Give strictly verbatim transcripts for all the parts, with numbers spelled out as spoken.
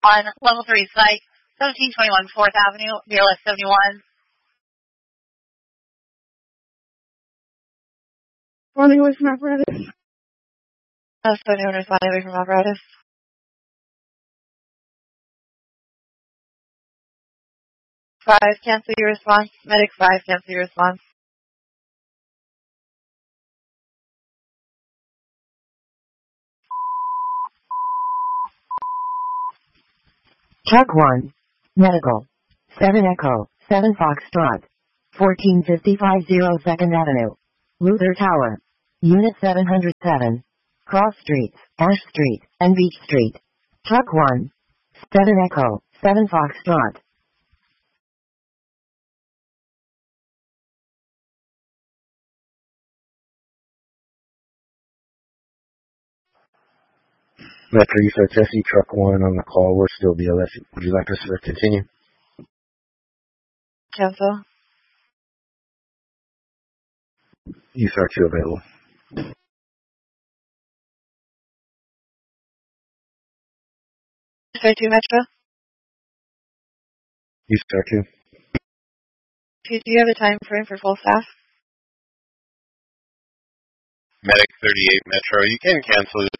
on level three site, seventeen twenty-one fourth Avenue, B L S seventy-one. Running away from apparatus. Uh, seventy-one responding away from apparatus. Five, cancel your response. Medic five, cancel your response. Truck one. Medical. seven Echo, seven Foxtrot. fourteen fifty-five zero second Avenue. Luther Tower. Unit seven hundred seven. Cross Streets, Ash Street, and Beach Street. Truck one. seven Echo, seven Foxtrot. Metro, you said Jesse Truck one on the call. We're still B L S. Would you like us to continue? Cancel. You start two available. Start two, Metro. You start two. Do you have a time frame for full staff? Medic thirty-eight Metro, you can cancel it.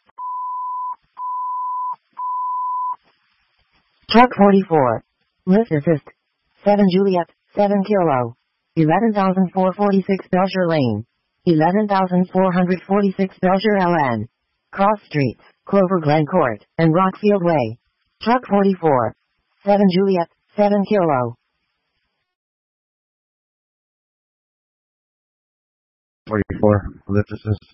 Truck forty-four. Lift assist. seven Juliet, seven Kilo. eleven thousand four hundred forty-six Belcher Lane. eleven thousand four hundred forty-six Belcher L N. Cross Streets, Clover Glen Court, and Rockfield Way. Truck forty-four. seven Juliet, seven Kilo. forty-four. Lift assist.